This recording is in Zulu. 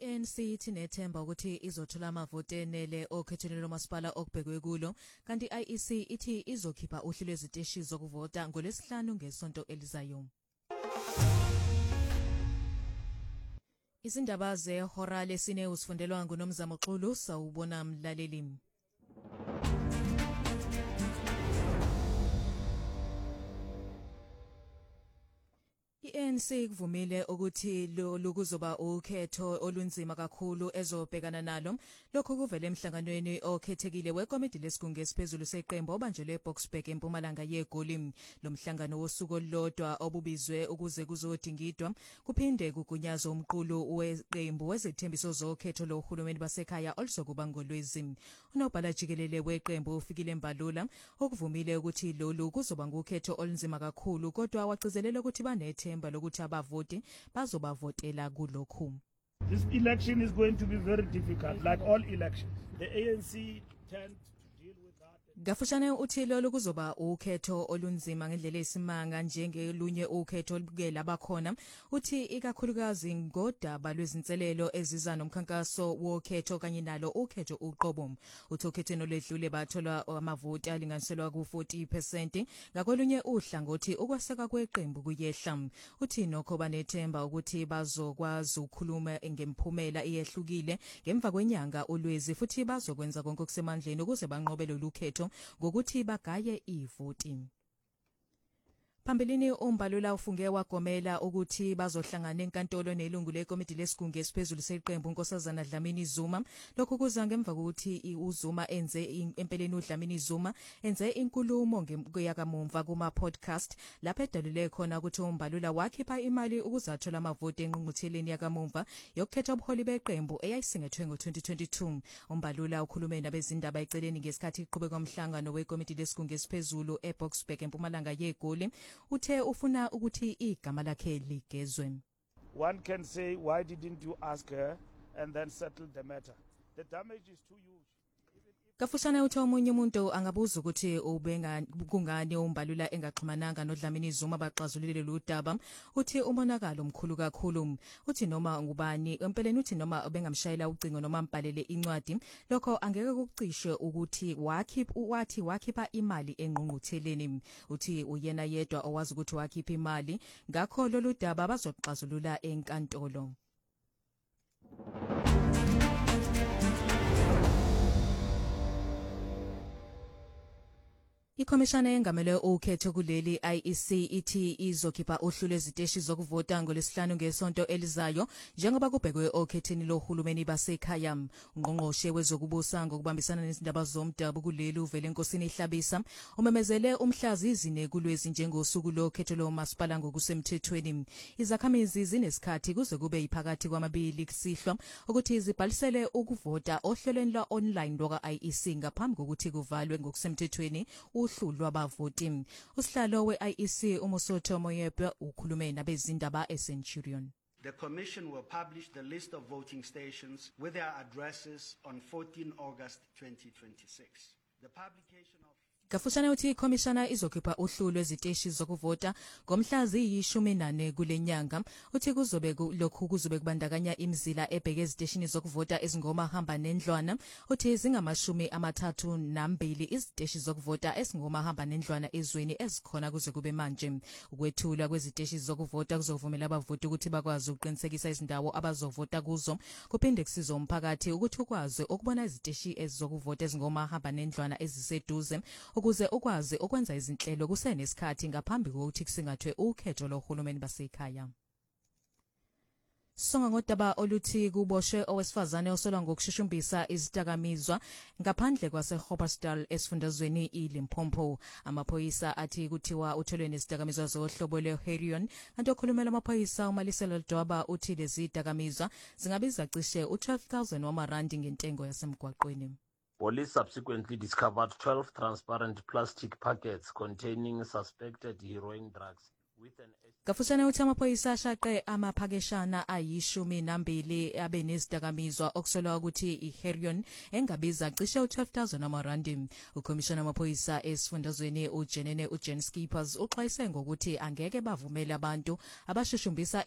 I-ANC ithi nethemba ukuthi izothola amavoti enele okhethweni lomasipala okubhekwe kulo, kanti i-IEC ithi izokhipha uhlu lweziteshi zokuvota ngoLwesihlanu ngesonto elizayo. Izindaba zehora lesine usifundelwa nguNomzamo Xulu, sawubona mlaleli. I-ANC kuvumile ukuthi lukuzoba ukhetho olunzima kakhulu ezobhekana nalo. Lokho kuvele emhlanganweni okhethekile wekomiti lesigungu esiphezulu seqembu obanjelwe eBoksburg eMpumalanga yeGoli. Lo mhlangano wosuku olulodwa obubizwe ukuze kuzodingidwa kuphinde kugunyazwe umqulu weqembu wezethembiso zokhetho lohulumeni basekhaya oluzokuba ngoLwezi. Unobhala jikelele weqembu uFikile Mbalula okuvumile ukuthi lolu kuzoba ngukhetho olunzima kakhulu, kodwa wagcizelela ukuthi banethemba lokuthi abavoti bazobavotela kulokhu. This election is going to be very difficult, like all elections. The ANC tend to deal with that. Gafushane uthi lolu kuzoba ukhetho olunzima ngendlela esimanga njengelunye ukhetho olubuke labakhona. Uthi ikakhulukazi ngodaba lwezinselelo eziza nomkhankaso wokhetho kanye nalo ukhetho uqobo. Uthi ukhethweni olwedlule bathola amavoti alinganiselwa ku-40%, ngakolunye uhlangothi ukweseka kweqembu kuyehla. Uthi nokho banethemba ukuthi bazokwazi ukukhuluma ngemphumela iyehlukile ngemva kwenyanga uLwezi, futhi bazokwenza konke okusemandleni ukuze banqobe lolu khetho ngokuthi bagaye ivoti. Phambilini uMbalula ufunge wagomela ukuthi bazohlangana enkantolo nelungu lekomiti lesigungu esiphezulu seqembu uNkosazana Dlamini Zuma. Lokhu kuza ngemva kokuthi uZuma empeleni uDlamini Zuma enze inkulumo yakamuva kuma-podcast lapho edalule khona ukuthi uMbalula wakhipha imali ukuzathola amavoti enqungqutheleni yakamuva yokukhetha ubuholi beqembu eyayisingethwe ngo-2022. uMbalula ukhulume nabezindaba eceleni ngesikhathi iqhubeka komhlangano wekomiti lesigungu esiphezulu eBoksburg eMpumalanga yeGoli. Uthe ufuna ukuthi igama lakhe ligezwe. One can say, why didn't you ask her and then settle the matter? The damage is too huge. Kafushane uthi omunye umuntu angabuza ukuthi kungani uMbalula engaxhumananga noDlamini Zuma baxazulule lo daba. Uthi umonakalo omkhulu kakhulu. Uthi noma ngubani empeleni, uthi noma bengamshayela ucingo noma ambhalele incwadi, lokho angeke kucishwe ukuthi wakhipha imali enqungqutheleni. Uthi uyena yedwa owazi ukuthi wakhipha imali, ngakho lolu daba bazoxazulula enkantolo. Ikomishana engamele ukhetho kuleli IEC ithi izokhipha uhlu lweziteshi zokuvota ngoLwesihlanu ngesonto elizayo njengoba kubhekwe okhetheni lohulumeni basekhaya. Ungqongqoshe wezokubusa ngokubambisana nezindaba zomdabu kuleli uvele Nkosini Hlabisa umemezele umhlazizine kuLwezi njengosuku lokhetho lomasipala ngokusemthethweni. Izakhamizi zinesikhathi kuze kube iphakathi kwamabili kusihlwa ukuthi zibhalisele ukuvota ohlelweni lwa-online lwaka-IEC ngaphambi kokuthi kuvalwe ngokusemthethweni uhlu lwabavoti. Usihlalo we-IEC uMosotho Moyepe ukhulume nabezindaba eCenturion. The Commission will publish the list of voting stations with their addresses on 14 August 2026. The publication of Gafushane uthi ikomishana izokhipha uhlu lweziteshi zokuvota ngomhla ziyi-14 kule nyanga. Uthi lokhu kuzobe kubandakanya imizila ebheke eziteshini zokuvota ezingomahamba nendlwana. Uthi zingamashumi-32 iziteshi zokuvota ezingomahamba nendlwana ezweni ezikhona kuze kube manje. Ukwethula kweziteshi zokuvota kuzovumela abavoti ukuthi bakwazi ukuqinisekisa izindawo abazovota kuzo, kuphinde kusiza umphakathi ukuthi ukwazi ukubona iziteshi ezokuvota ezingomahamba nendlwana eziseduze ukuze ukwazi ukwenza izinhlelo kusenesikhathi ngaphambi kokuthi kusingathwe ukhetho lohulumeni basekhaya. Songa ngodaba oluthi kuboshwe owesifazane osolwa ngokushushumbisa izidakamizwa ngaphandle kwaseGoparsdal esifundazweni iLimpopo. Amaphoyisa athi kuthiwa utholwe nezidakamizwa zohlobo lwe-heroin, kanti okhulumela amaphoyisa uMalisela Dwaba uthi lezi zidakamizwa zingabiza cishe u-12,000 wamarandi ngentengo yasemgwaqweni. Police subsequently discovered 12 transparent plastic packets containing suspected heroin drugs with an Gafushane uthi amaphoyisa ashaqe amaphakeshana ayi-12 abenezidakamizwa okusolwa ukuthi i-heroin engabiza cishe u-12,000 wamarandi. Ukomishana wamaphoyisa esifundazweni uJenene Skippers uxwayise ngokuthi angeke bavumele abantu abashushumbisa